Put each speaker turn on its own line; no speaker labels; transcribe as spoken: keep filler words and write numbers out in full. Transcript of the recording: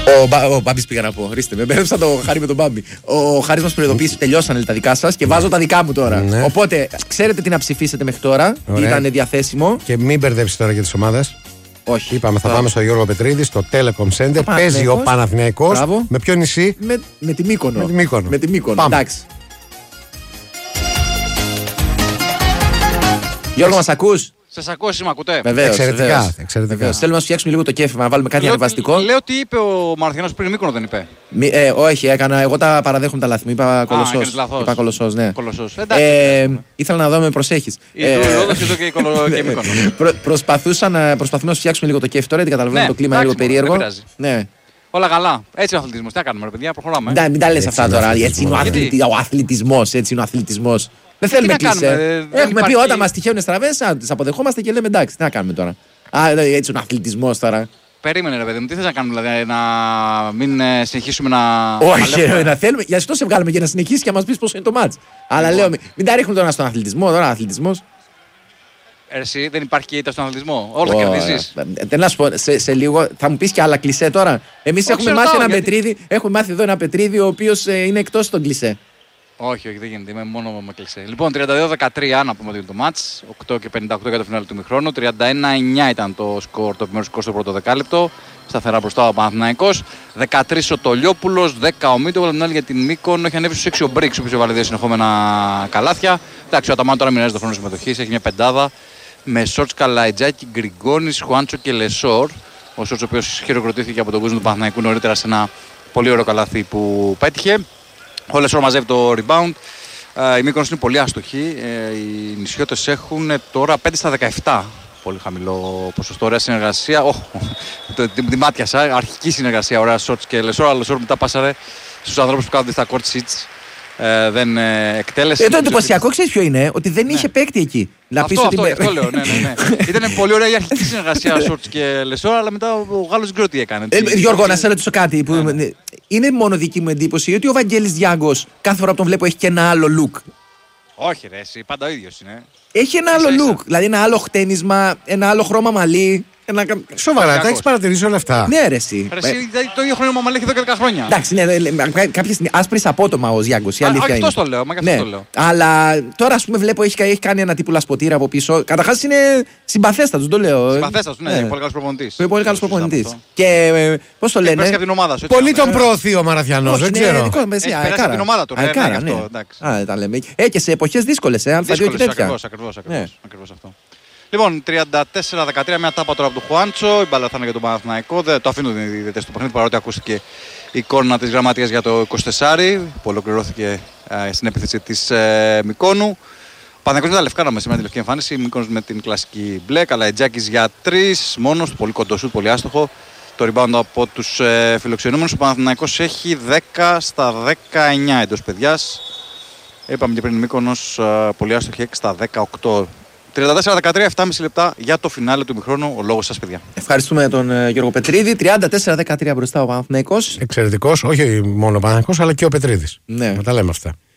Ο, Μπα, ο Μπάμπης πήγα να πω. Ορίστε, με μπέρδεψα το Χάρη με τον Μπάμπη. Ο Χάρης μας προειδοποίησε, τελειώσανε τα δικά σας και βάζω τα δικά μου τώρα. Ναι. Οπότε, ξέρετε τι να ψηφίσετε μέχρι τώρα. Ωραία. Ήταν διαθέσιμο.
Και μην μπερδέψει τώρα για τις ομάδες.
Όχι.
Είπαμε, θα πάμε στο Γιώργο Πετρίδη, στο Telecom Center. Παίζει ο Παναθηναϊκός. Με ποιο νησί?
Με, με τη Μύκονο.
Με τη Μύκονο.
Με τη Μύκονο. Εντάξει. Γιώργο, μας ακούς?
Σας ακούω, εσείς με ακούτε?
Βεβαίως.
Εξαιρετικά. εξαιρετικά.
Βεβαίως. Θέλουμε να σου φτιάξουμε λίγο το κέφι, να βάλουμε κάτι
λέω,
ανεβαστικό.
Λέω τι είπε ο Μαραθιανός πριν, Μύκονο δεν είπε?
Μη, ε, όχι, έκανα. Εγώ τα παραδέχομαι τα λάθη μου. Είπα Κολοσσός. Είπα Κολοσσός, ναι.
Κολοσσός.
Ε, ήθελα να δω με προσέχεις.
Ιδρύο και Μύκονο.
Προσπαθούμε να σου φτιάξουμε λίγο το κέφι τώρα, γιατί καταλαβαίνω το κλίμα είναι λίγο περίεργο.
Όλα καλά. Έτσι είναι ο αθλητισμός. Τι να κάνουμε, ρε παιδιά, προχωράμε.
Ναι, μην τα λες αυτά τώρα. Έτσι είναι ο αθλητισμός. Έτσι είναι ο αθλητισμός. Δεν θέλουμε κλεισέ. Έχουμε πει όταν μας τυχαίνουν στραβές, τις αποδεχόμαστε και λέμε εντάξει, τι να κάνουμε τώρα. Α, έτσι είναι ο αθλητισμός τώρα.
Περίμενε, ρε παιδί μου, τι θες να κάνουμε, δηλαδή, να μην συνεχίσουμε να.
Όχι, ρε, να θέλουμε. Για αυτό σε βγάλουμε για να συνεχίσει και να μας πεις πόσο είναι το μάτς. Αλλά λέω, μην τα ρίχνουμε τώρα στον αθλητισμό, τώρα αθλητισμός.
Εσύ δεν υπάρχει και ήττα στον αθλητισμό. Όλα τα κερδίζεις.
Δεν να σου πω, σε, σε λίγο θα μου πεις και άλλα κλισέ τώρα. Εμείς έχουμε μάθει ένα πετρίδι, έχουμε μάθει εδώ ένα πετρίδι ο οποίος ε, είναι εκτός των κλισέ.
Όχι, όχι, δεν γίνεται. Είμαι μόνο με κλεισέ. Λοιπόν, τριάντα δύο δεκατρία να πούμε ότι είναι το μάτς. οκτώ και πενήντα οκτώ για το φινάλε του ημιχρόνου. τριάντα ένα εννιά ήταν το σκορ, το επιμέρους σκορ στο πρώτο δεκάλεπτο. Σταθερά μπροστά ο Παναθηναϊκός. δεκατρία ο Τολιόπουλος, δέκα ο Μίτογλου. Την άλλη για την Μύκονο έχει ανέβει στους έξι ο Μπρίξ, ο οποίος έβαλε δύο συνεχόμενα καλάθια. Εντάξει, ο Αταμάν τώρα μοιράζει το χρόνο συμμετοχής. Έχει μια πεντάδα με Σόρτς, Καλαϊτζάκη, Γκριγκόνης, Χουάντσο και Λεσόρ. Ο Σόρτς, ο οποίος χειροκροτήθηκε από τον κόσμο του Παναθηναϊκού νωρίτερα σε ένα πολύ ωραίο καλάθι που πέτυχε. Ο Λεσόρ μαζεύει το rebound. Η Μύκονος είναι πολύ άστοχη. Οι νησιώτες έχουν τώρα πέντε στα δεκαεπτά. Πολύ χαμηλό ποσοστό. Ωραία συνεργασία. Oh, τη μάτιασα. Αρχική συνεργασία. Ωραία Σόρτς και Λεσόρ. Αλλά Λεσόρ μετά πάσαρε στους ανθρώπους που κάθονται στα court seats. Ε, δεν ε, εκτέλεσε.
Ε, το εντυπωσιακό ξέρεις ποιο είναι, ότι δεν ναι. είχε παίκτη εκεί. Να
αυτό,
πεις
αυτό,
ότι...
αυτό λέω, ναι, ναι, ναι. Ήταν πολύ ωραία η αρχική συνεργασία Σόρτς και Λεσόρ, αλλά μετά ο Γάλλος δεν ξέρω τι έκανε.
Ε, Γιώργο, να σε ρωτήσω κάτι. Που ναι. Είναι μόνο δική μου εντύπωση ότι ο Βαγγέλης Διάγκος κάθε φορά που τον βλέπω έχει και ένα άλλο look.
Όχι, ρε, εσύ, πάντα ο ίδιος είναι.
Έχει ένα άλλο look. Δηλαδή ένα άλλο χτένισμα, ένα άλλο χρώμα μαλλί. Ένα...
Σοβαρά, τα έχεις παρατηρήσει όλα αυτά?
Ναι, ρε, εσύ.
Ρε, εσύ το ίδιο χρόνο μαλλί έχει εδώ και δέκα χρόνια.
Εντάξει, ναι, κάποια στιγμή άσπρης απότομα ο Διάγκος. Η αλήθεια είναι.
Αυτό το λέω, μα και αυτό το λέω.
Αλλά τώρα, α πούμε, βλέπω έχει, έχει κάνει ένα τύπου λασποτήρα από πίσω. Καταρχάς είναι συμπαθέστατος, το λέω.
Συμπαθέστατος, ναι, είναι πολύ καλός προπονητής.
Είναι πολύ καλός προπονητής. Και πώς το λένε.
Πολύ τον προωθεί ο Μαραθιανός, δεν ξέρω.
Έχει περάσει από την ομάδα του.
Ε, και σε εποχές δύσκολες, ε, Α2 και τέτοια.
Ακριβώς αυτό. Λοιπόν, τριάντα τέσσερα δεκατρία, μια τάπα τώρα από τον Χουάντσο. Η μπάλα θα είναι για τον Παναθηναϊκό. Δεν, το αφήνω την ιδιαίτερη στο παιχνίδι παρότι ακούστηκε η κόρνα της γραμματείας για το είκοσι τέσσερα που ολοκληρώθηκε ε, στην επίθεση της ε, Μυκόνου. Ο Παναθηναϊκός με τα λευκά με σήμερα τη λευκή εμφάνιση. Η Μύκονος με την κλασική μπλε. Καλαϊτζάκης για τρεις. Μόνος του, πολύ κοντοσούτ, πολύ άστοχο. Το rebound από τους ε, φιλοξενούμενους. Ο Παναθηναϊκός έχει δέκα στα δεκαεννιά εντός παιδιάς. Είπαμε και πριν η Μύκονος ε, πολύ άστοχη έξι στα δεκαοκτώ. τριάντα τέσσερα δεκατρία, επτάμισι λεπτά για το φινάλε του ημιχρόνου. Ο λόγος σας, παιδιά.
Ευχαριστούμε τον uh, Γιώργο Πετρίδη. τριάντα τέσσερα δεκατρία μπροστά ο Παναθηναϊκός.
Εξαιρετικός, όχι μόνο ο Παναθηναϊκός, αλλά και ο Πετρίδης.
Ναι.
Να τα λέμε αυτά.